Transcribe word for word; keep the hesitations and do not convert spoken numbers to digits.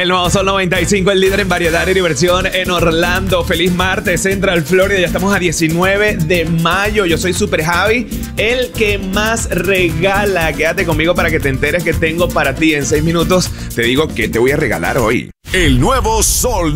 El nuevo Sol noventa y cinco, el líder en variedad y diversión en Orlando. Feliz martes, Central Florida. Ya estamos a diecinueve de mayo. Yo soy Super Javi, el que más regala. Quédate conmigo para que te enteres que tengo para ti. En seis minutos te digo que te voy a regalar hoy. El nuevo Sol